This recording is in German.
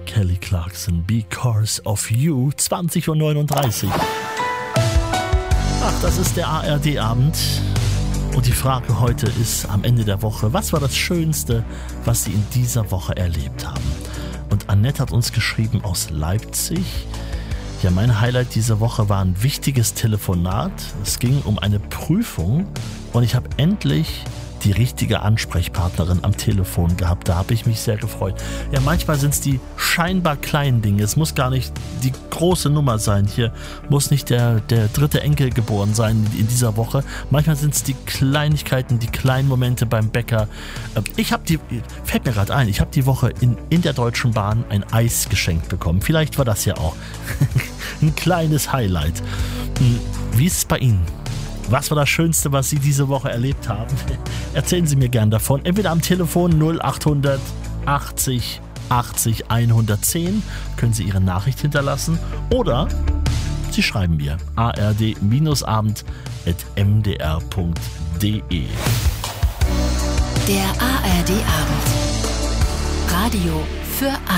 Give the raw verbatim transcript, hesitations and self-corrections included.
Kelly Clarkson, Because of You, zwanzig Uhr neununddreißig. Ach, das ist der A R D-Abend. Und die Frage heute ist am Ende der Woche, was war das Schönste, was Sie in dieser Woche erlebt haben? Und Annette hat uns geschrieben aus Leipzig. Ja, mein Highlight dieser Woche war ein wichtiges Telefonat. Es ging um eine Prüfung und ich habe endlich die richtige Ansprechpartnerin am Telefon gehabt. Da habe ich mich sehr gefreut. Ja, manchmal sind es die scheinbar kleinen Dinge. Es muss gar nicht die große Nummer sein. Hier muss nicht der, der dritte Enkel geboren sein in dieser Woche. Manchmal sind es die Kleinigkeiten, die kleinen Momente beim Bäcker. Ich habe die, fällt mir gerade ein, ich habe die Woche in, in der Deutschen Bahn ein Eis geschenkt bekommen. Vielleicht war das ja auch ein kleines Highlight. Wie ist es bei Ihnen? Was war das Schönste, was Sie diese Woche erlebt haben? Erzählen Sie mir gern davon. Entweder am Telefon null achthundert achtzig achtzig hundertzehn können Sie Ihre Nachricht hinterlassen oder Sie schreiben mir a r d abend at m d r punkt d e. Der A R D-Abend. Radio für alle.